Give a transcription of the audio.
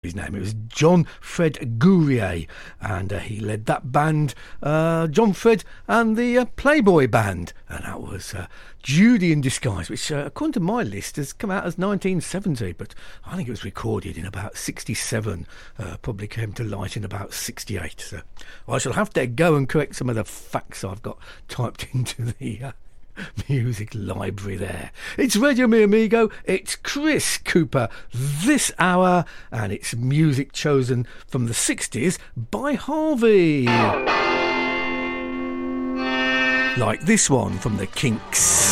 his name. It was John Fred Gourier, and he led that band, John Fred and the Playboy Band, and that was Judy in Disguise, which according to my list has come out as 1970, but I think it was recorded in about 67, probably came to light in about 68. So I shall have to go and correct some of the facts I've got typed into the music library there. It's Radio Mi Amigo, it's Chris Cooper this hour, and it's music chosen from the 60s by Harvey. Like this one from the Kinks.